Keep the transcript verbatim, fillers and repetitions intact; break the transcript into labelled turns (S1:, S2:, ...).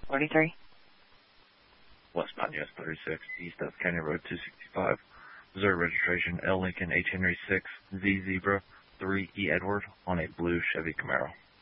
S1: forty-three.
S2: Westbound U S thirty-six, east of County Road two sixty-five. Missouri registration L Lincoln H Henry six Z Zebra three E Edward on a blue Chevy Camaro.